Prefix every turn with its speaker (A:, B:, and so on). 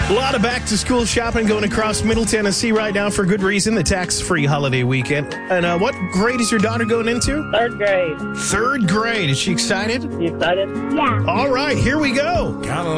A: A lot of back-to-school shopping going across Middle Tennessee right now for good reason, the tax-free holiday weekend. And what grade is your daughter going into?
B: Third grade.
A: Third grade. Is she excited?
B: You excited?
C: Yeah.
A: All right, here we go.